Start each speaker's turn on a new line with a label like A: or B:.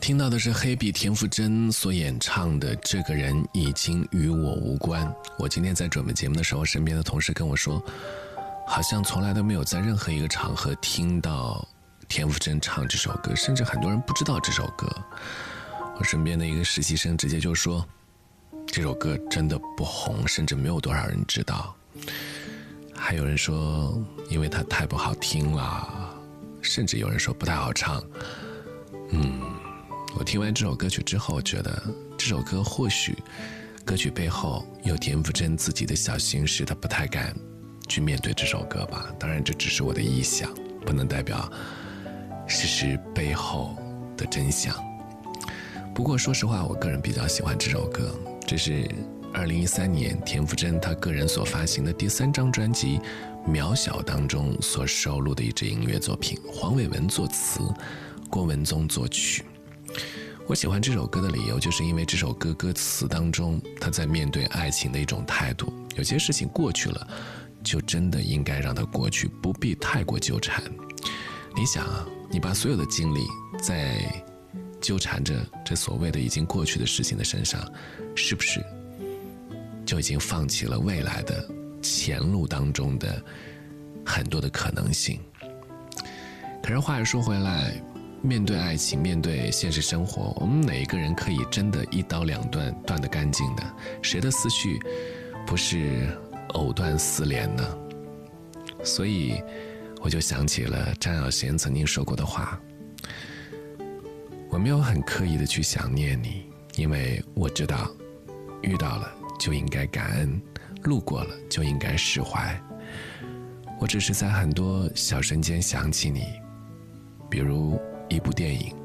A: 听到的是黑笔田馥甄所演唱的《这个人已经与我无关》。我今天在准备节目的时候，身边的同事跟我说，好像从来都没有在任何一个场合听到田馥甄唱这首歌，甚至很多人不知道这首歌。我身边的一个实习生直接就说，这首歌真的不红，甚至没有多少人知道。还有人说因为它太不好听了，甚至有人说不太好唱。我听完这首歌曲之后，觉得这首歌或许歌曲背后有田馥甄自己的小心事，他不太敢去面对这首歌吧。当然这只是我的臆想，不能代表事实背后的真相。不过说实话，我个人比较喜欢这首歌，这是2013年田馥甄他个人所发行的第3张专辑《渺小》当中所收录的一支音乐作品，黄伟文作词，郭文宗作曲。我喜欢这首歌的理由，就是因为这首歌歌词当中他在面对爱情的一种态度。有些事情过去了，就真的应该让它过去，不必太过纠缠。你想啊，你把所有的精力在纠缠着这所谓的已经过去的事情的身上，是不是就已经放弃了未来的前路当中的很多的可能性？可是话又说回来，面对爱情，面对现实生活，我们哪一个人可以真的一刀两断，断得干净的？谁的思绪不是藕断丝连呢？所以我就想起了张小娴曾经说过的话，我没有很刻意的去想念你，因为我知道遇到了就应该感恩，路过了就应该释怀。我只是在很多小瞬间想起你，比如一部电影，